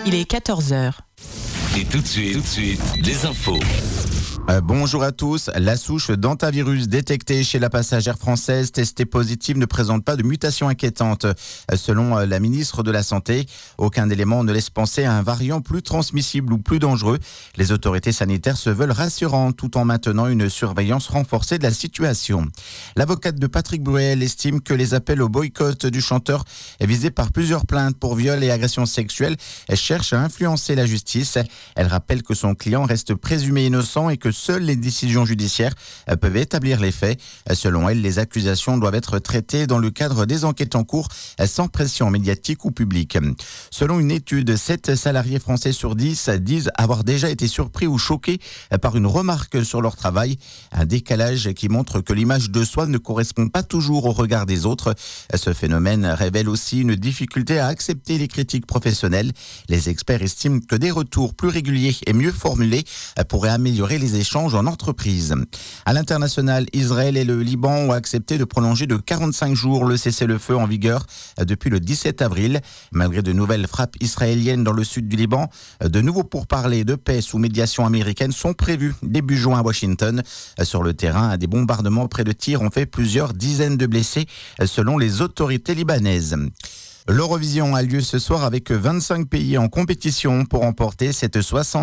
Il est 14 heures. Et tout de suite, les infos. Bonjour à tous. La souche d'hantavirus détectée chez la passagère française testée positive ne présente pas de mutation inquiétante. Selon la ministre de la Santé, aucun élément ne laisse penser à un variant plus transmissible ou plus dangereux. Les autorités sanitaires se veulent rassurantes tout en maintenant une surveillance renforcée de la situation. L'avocate de Patrick Bruel estime que les appels au boycott du chanteur visé par plusieurs plaintes pour viol et agressions sexuelles cherchent à influencer la justice. Elle rappelle que son client reste présumé innocent et que seules les décisions judiciaires peuvent établir les faits. Selon elle, les accusations doivent être traitées dans le cadre des enquêtes en cours, sans pression médiatique ou publique. Selon une étude, 7 salariés français sur 10 disent avoir déjà été surpris ou choqués par une remarque sur leur travail. Un décalage qui montre que l'image de soi ne correspond pas toujours au regard des autres. Ce phénomène révèle aussi une difficulté à accepter les critiques professionnelles. Les experts estiment que des retours plus réguliers et mieux formulés pourraient améliorer les échanges en entreprise. À l'international, Israël et le Liban ont accepté de prolonger de 45 jours le cessez-le-feu en vigueur depuis le 17 avril. Malgré de nouvelles frappes israéliennes dans le sud du Liban, de nouveaux pourparlers de paix sous médiation américaine sont prévus début juin à Washington. Sur le terrain, des bombardements près de Tyr ont fait plusieurs dizaines de blessés selon les autorités libanaises. L'Eurovision a lieu ce soir avec 25 pays en compétition pour remporter cette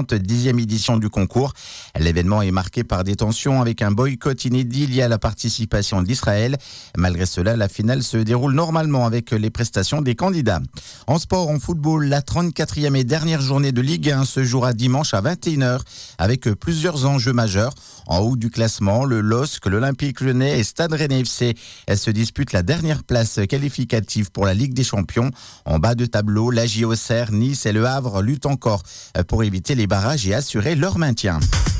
70e édition du concours. L'événement est marqué par des tensions avec un boycott inédit lié à la participation d'Israël. Malgré cela, la finale se déroule normalement avec les prestations des candidats. En sport, en football, la 34e et dernière journée de Ligue 1 se jouera dimanche à 21h avec plusieurs enjeux majeurs. En haut du classement, le LOSC, l'Olympique Lyonnais et Stade Rennais FC se disputent la dernière place qualificative pour la Ligue des Champions. En bas de tableau, la Auxerre, Nice et Le Havre luttent encore pour éviter les barrages et assurer leur maintien.